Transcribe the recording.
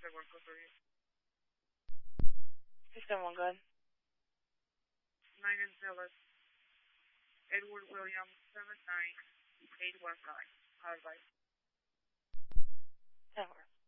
671, go for it. 671, go ahead. 9 and 7. Edward Williams, 79815. Advice. That works.